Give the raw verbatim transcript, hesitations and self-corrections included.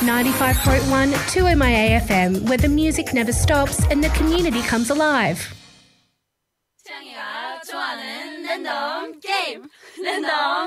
ninety-five point one two M I A F M, where the music never stops and the community comes alive. 태양이가 좋아하는 랜덤 게임 랜덤